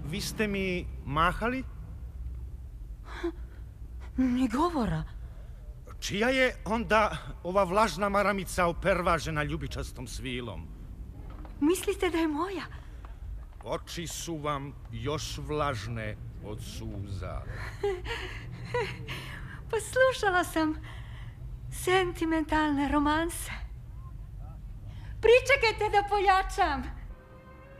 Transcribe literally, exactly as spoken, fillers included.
vi ste mi mahali? Ni govora. Čija je onda ova vlažna maramica opervažena ljubičastom svilom? Mislite da je moja? Oči su vam još vlažne od suza. Poslušala sam sentimentalne romanse. Pričekajte da pojačam.